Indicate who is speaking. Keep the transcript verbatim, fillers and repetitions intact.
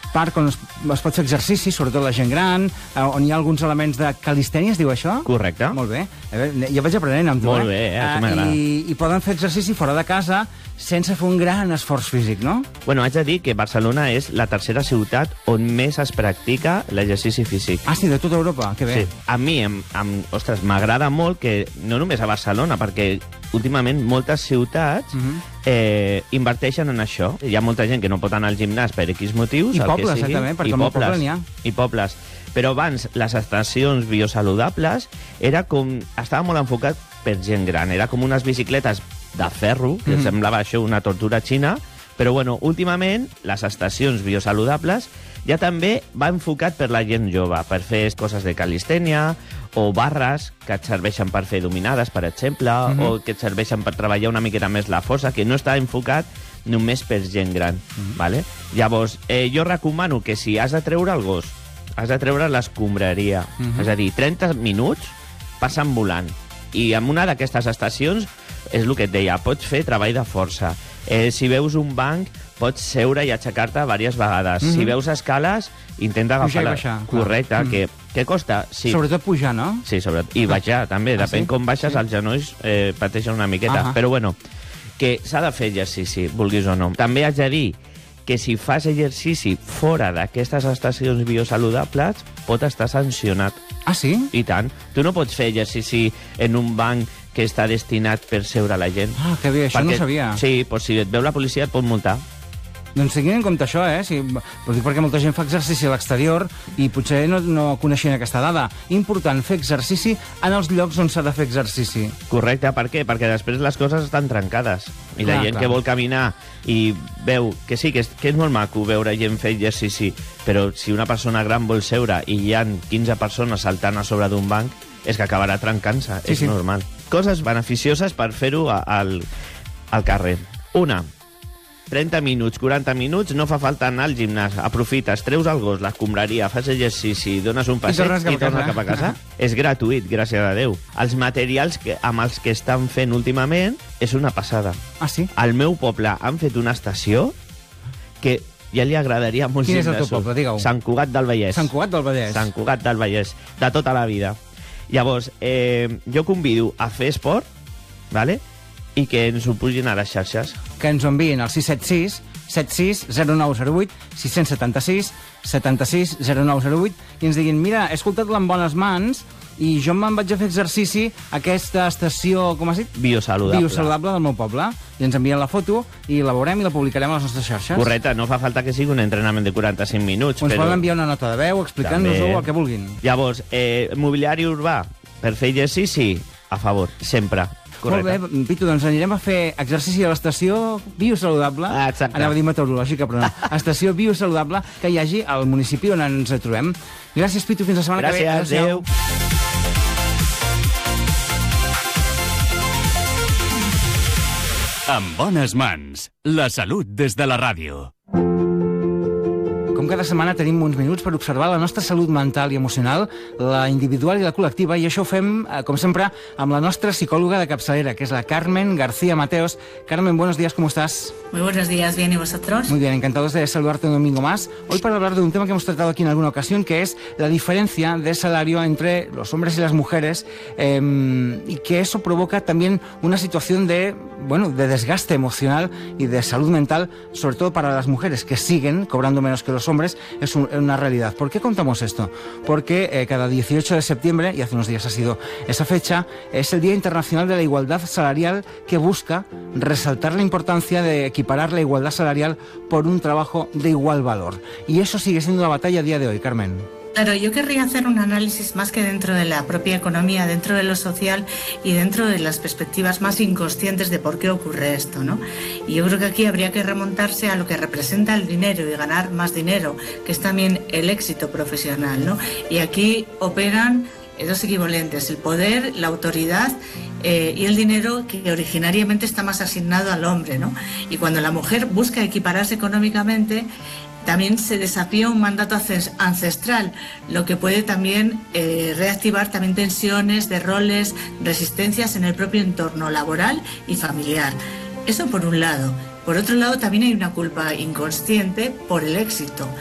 Speaker 1: parc on es, es pot fer exercici, sobretot la gent gran, eh, on hi ha alguns elements de calistènia, es diu això?
Speaker 2: Correcte.
Speaker 1: Molt bé. A veure, jo vaig aprenent amb tu,
Speaker 2: Molt
Speaker 1: eh?
Speaker 2: bé, eh? Uh, m'agrada.
Speaker 1: I, I poden fer exercici fora de casa sense fer un gran esforç físic, no?
Speaker 2: Bueno, haig de dir que Barcelona és la tercera ciutat on més es practica l'exercici físic.
Speaker 1: Ah, sí, de tota Europa, que bé.
Speaker 2: Sí. A mi, em, em, ostres, m'agrada molt que, no només a Barcelona, perquè últimament moltes ciutats
Speaker 1: Uh-huh.
Speaker 2: eh, inverteixen en això. Hi ha molta gent que no pot anar al gimnàs per X motius.
Speaker 1: I
Speaker 2: el
Speaker 1: pobles,
Speaker 2: que sigui,
Speaker 1: eh, també, perquè
Speaker 2: i
Speaker 1: al meu
Speaker 2: pobles,
Speaker 1: poble n'hi ha.
Speaker 2: I pobles. Però abans, les estacions biosaludables era com... estava molt enfocat per gent gran. Era com unes bicicletes de ferro, que
Speaker 1: Mhm.
Speaker 2: semblava això una tortura xina, però bueno, últimament les estacions biosaludables ja també va enfocat per la gent jove, per fer coses de calistènia o barres que et serveixen per fer dominades, per exemple,
Speaker 1: Mhm.
Speaker 2: o que et serveixen per treballar una miqueta més la força, que no està enfocat només per gent gran.
Speaker 1: Mhm.
Speaker 2: Vale? Llavors, eh, jo recomano que si has de treure el gos, has de treure l'escombraria.
Speaker 1: Mhm.
Speaker 2: És a dir, trenta minuts passen volant. I en una d'aquestes estacions, és el que et deia, pots fer treball de força. Eh, si veus un banc, pots seure i aixecar-te diverses vegades.
Speaker 1: Mhm.
Speaker 2: Si veus escales, intenta
Speaker 1: Pujar i
Speaker 2: agafar-la.
Speaker 1: baixar, clar.
Speaker 2: Correcte,
Speaker 1: Mhm.
Speaker 2: que, què costa? Sí.
Speaker 1: Sobretot pujar, no?
Speaker 2: Sí, sobretot. I baixar, també.
Speaker 1: Ah,
Speaker 2: Depèn
Speaker 1: sí?
Speaker 2: com baixes,
Speaker 1: Sí.
Speaker 2: els genolls eh, pateixen una miqueta.
Speaker 1: Ahà.
Speaker 2: Però bueno, que s'ha de fer exercici, vulguis o no. També haig de dir que si fas exercici fora d'aquestes estacions biosaludables, pot estar sancionat.
Speaker 1: Ah, sí?
Speaker 2: I tant. Tu no pots fer exercici en un banc que està destinat per seure la gent.
Speaker 1: Ah, que bé, això no ho sabia.
Speaker 2: Sí, pues si et veu la policia et pot multar.
Speaker 1: Doncs tinguin en compte això, eh? Si, ho dic perquè molta gent fa exercici a l'exterior i potser no, no coneixien aquesta dada. Important, fer exercici en els llocs on s'ha de fer exercici.
Speaker 2: Correcte, per què? Perquè després les coses estan trencades. I la
Speaker 1: Clar,
Speaker 2: gent
Speaker 1: clar.
Speaker 2: que vol caminar i veu que sí, que és, que és molt maco veure gent fer exercici, però si una persona gran vol seure i hi ha quinze persones saltant a sobre d'un banc, és que acabarà trencant-se,
Speaker 1: Sí,
Speaker 2: és
Speaker 1: sí.
Speaker 2: normal. Coses beneficioses per fer-ho a- al, al carrer. Una, trenta minuts, quaranta minuts, no fa falta anar al gimnàs. Aprofites, treus el gos, l'escombraria, fas exercici, dones un passeig
Speaker 1: tornes cap a
Speaker 2: i tornes
Speaker 1: casa.
Speaker 2: cap a casa. És gratuït, gràcies a Déu. Els materials que, amb els que estan fent últimament és una passada.
Speaker 1: Ah, sí?
Speaker 2: Al meu poble han fet una estació que ja li agradaria a molts
Speaker 1: Quin és el teu
Speaker 2: gimnasos.
Speaker 1: poble? Digue-ho.
Speaker 2: Sant Cugat del Vallès.
Speaker 1: Sant Cugat del Vallès.
Speaker 2: Sant Cugat del Vallès, de tota la vida. Llavors, eh, jo convido a fer esport, vale? I que ens ho pugin a les xarxes.
Speaker 1: Que ens ho enviïn al sis set sis, set sis zero nou zero vuit, sis set sis, set sis zero nou zero vuit, i ens diguin, mira, he escoltat-la en bones mans i jo me'n vaig a fer exercici a aquesta estació, com has dit?
Speaker 2: Biosaludable.
Speaker 1: Biosaludable del meu poble. I ens envien la foto i la veurem i la publicarem a les nostres xarxes.
Speaker 2: Correcte, no fa falta que sigui un entrenament de quaranta-cinc minuts.
Speaker 1: O ens
Speaker 2: però...
Speaker 1: poden enviar una nota de veu explicant-nos-ho,
Speaker 2: També.
Speaker 1: el que vulguin.
Speaker 2: Llavors, eh, mobiliari urbà, per fer exercici, a favor, sempre. Correcte.
Speaker 1: Molt bé, Pitu, doncs anirem a fer exercici a l'estació biosaludable.
Speaker 2: Ah, exacte.
Speaker 1: Anava a dir meteorològica, però no. Estació biosaludable que hi hagi al municipi on ens trobem. Gràcies, Pitu, fins la setmana que ve.
Speaker 2: Gràcies, adéu.
Speaker 3: En bones mans, la salut des de la ràdio.
Speaker 1: Com cada setmana tenim uns minuts per observar la nostra salut mental i emocional, la individual i la col·lectiva, i això ho fem, eh, com sempre, amb la nostra psicòloga de capçalera, que és la Carmen García Mateos. Carmen, buenos días, ¿cómo estás?
Speaker 4: Muy buenos días, bien, ¿y vosotros?
Speaker 1: Muy bien, encantados de saludarte un domingo más. Hoy para hablar de un tema que hemos tratado aquí en alguna ocasión, que es la diferencia de salario entre los hombres y las mujeres, eh, y que eso provoca también una situación de, bueno, de desgaste emocional y de salud mental, sobre todo para las mujeres, que siguen cobrando menos que los hombres. Es un, una realidad. ¿Por qué contamos esto? Porque eh, cada dieciocho de septiembre, y hace unos días ha sido esa fecha, es el Día Internacional de la Igualdad Salarial, que busca resaltar la importancia de equiparar la igualdad salarial por un trabajo de igual valor. Y eso sigue siendo una batalla a día de hoy, Carmen.
Speaker 4: Claro, yo querría hacer un análisis más que dentro de la propia economía, dentro de lo social y dentro de las perspectivas más inconscientes de por qué ocurre esto, ¿no? Y yo creo que aquí habría que remontarse a lo que representa el dinero y ganar más dinero, que es también el éxito profesional, ¿no? Y aquí operan dos equivalentes, el poder, la autoridad eh, y el dinero, que originariamente está más asignado al hombre, ¿no? Y cuando la mujer busca equipararse económicamente, también se desafía un mandato ancestral, lo que puede también eh, reactivar también tensiones de roles, resistencias en el propio entorno laboral y familiar. Eso por un lado. Por otro lado, también hay una culpa inconsciente por el éxito.